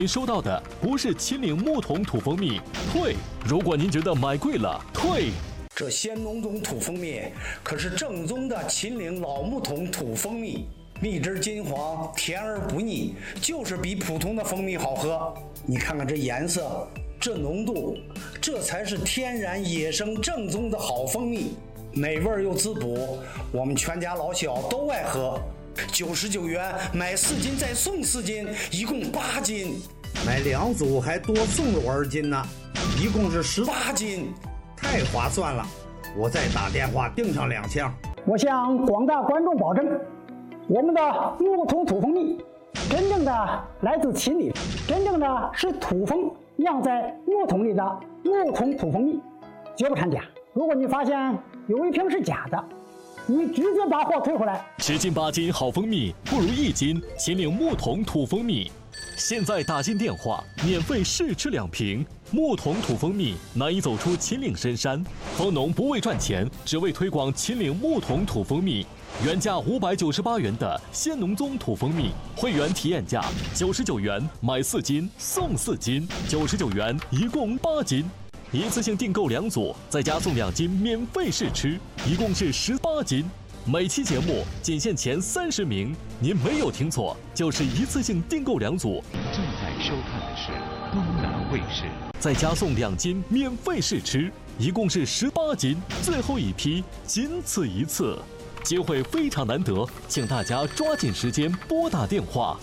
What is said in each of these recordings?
您收到的不是秦岭木桶土蜂蜜，退。如果您觉得买贵了，退。 这鲜浓种土蜂蜜可是正宗的秦岭老木桶土蜂蜜，蜜汁金黄，甜而不腻，就是比普通的蜂蜜好喝。你看看这颜色，这浓度，这才是天然野生正宗的好蜂蜜，美味又滋补，我们全家老小都爱喝。99元买4斤再送4斤，一共8斤。 买2组还多送20斤呢，一共是 18斤， 太划算了！我再打电话订上2箱。 我向广大观众保证，我们的木桶土蜂蜜真正的来自秦岭，真正的是土蜂酿在木桶里的木桶土蜂蜜，绝不掺假。如果你发现有一瓶是假的，你直接把货退回来。 10斤8斤好蜂蜜不如1斤秦岭木桶土蜂蜜。现在打进电话，免费试吃2瓶木桶土蜂蜜，难以走出秦岭深山。蜂农不为赚钱，只为推广秦岭木桶土蜂蜜。原价598元的鲜农宗土蜂蜜，会员体验价99元，买4斤送4斤，99元一共8斤。一次性订购2组，再加送2斤免费试吃，一共是18斤。每期节目仅限前30名，您没有听错，就是一次性订购2组。 正在收看的是东南卫视， 再加送2斤免费试吃，一共是18斤，最后一批，仅此一次。机会非常难得，请大家抓紧时间拨打电话，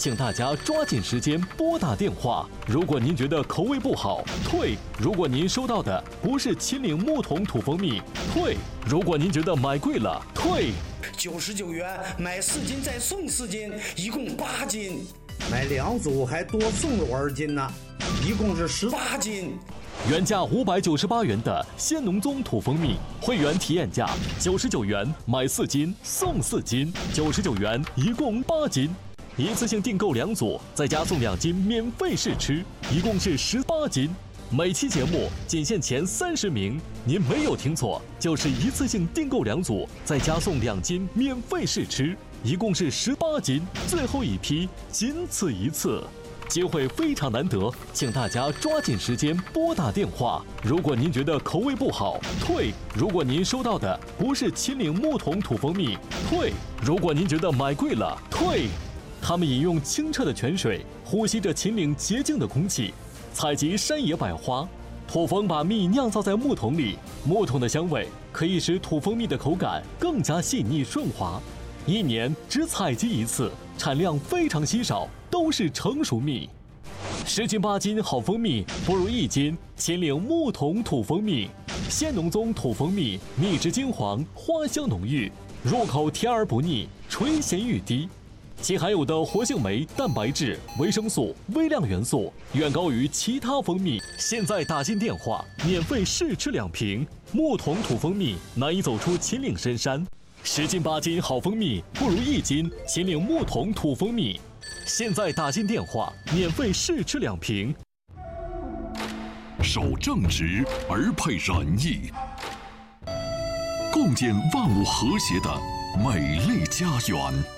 如果您觉得口味不好，退；如果您收到的不是秦岭木桶土蜂蜜，退；如果您觉得买贵了，退。 99元买4斤再送4斤，一共8斤。 买2组还多送20斤呢，一共是 18斤。 原价598元的鲜农宗土蜂蜜，会员体验价99元，买4斤送4斤，99元一共8斤。一次性订购2组，再加送2斤免费试吃，一共是18斤。每期节目仅限前30名，您没有听错，就是一次性订购2组，再加送2斤免费试吃，一共是18斤，最后一批，仅此一次。机会非常难得，请大家抓紧时间拨打电话。如果您觉得口味不好，退；如果您收到的不是秦岭木桶土蜂蜜，退；如果您觉得买贵了，退。他们饮用清澈的泉水，呼吸着秦岭洁净的空气，采集山野百花。土蜂把蜜酿造在木桶里，木桶的香味可以使土蜂蜜的口感更加细腻顺滑。1年只采集1次，产量非常稀少，都是成熟蜜。10斤8斤好蜂蜜不如1斤秦岭木桶土蜂蜜。鲜农宗土蜂蜜，蜜汁金黄，花香浓郁，入口甜而不腻，垂涎欲滴。其含有的活性酶、蛋白质、维生素、微量元素远高于其他蜂蜜。现在打进电话，免费试吃2瓶木桶土蜂蜜，难以走出秦岭深山。10斤8斤好蜂蜜不如1斤秦岭木桶土蜂蜜。现在打进电话，免费试吃2瓶。 守正直而配仁义，共建万物和谐的美丽家园。